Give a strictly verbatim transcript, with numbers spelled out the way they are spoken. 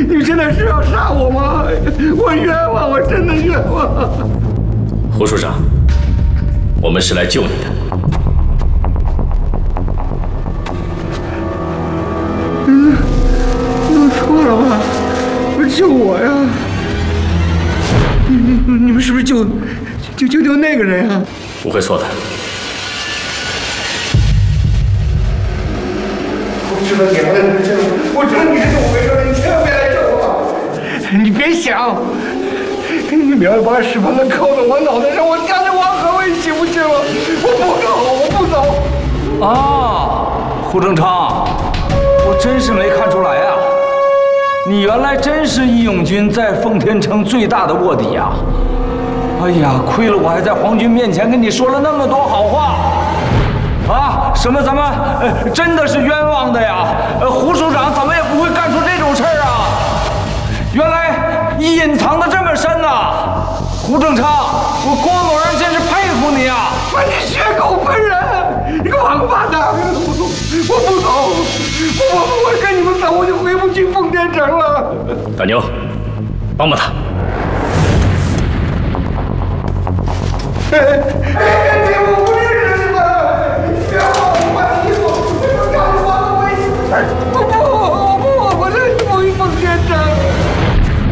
你真的是要杀我吗？我冤枉，我真的冤枉。 胡处长，我们是来救你的。 嗯，弄错了吧？救我呀！你你你们是不是救救救救那个人啊？ 不会错的。 我知道你来这儿，我知道你是怎么回事，你千万别来救我！你别想，你们要把屎盆子扣在我脑袋上，我干着王和伟行不行？我不走，我不走。 啊，胡正昌，我真是没看出来呀、啊，你原来真是义勇军在奉天城最大的卧底呀！哎呀，亏了我还在皇军面前跟你说了那么多好话。啊，什么咱们呃真的是冤枉的呀？呃，胡署长怎么也不会干出这种事儿啊！原来你隐藏的这么深呐、啊，胡正昌，我郭某人真是佩服你啊！ 你血口喷人，你个王八蛋！我不走，我我我跟你们走，我就回不去奉天城了。 大牛，帮帮他。 哎哎，别